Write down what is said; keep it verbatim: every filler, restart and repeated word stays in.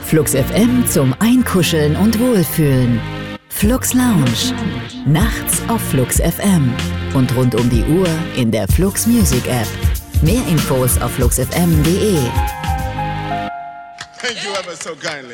Flux F M zum Einkuscheln und Wohlfühlen. Flux Lounge. Nachts auf Flux F M. Und rund um die Uhr in der Flux Music App. Mehr Infos auf flux f m punkt d e. Thank you ever so kindly.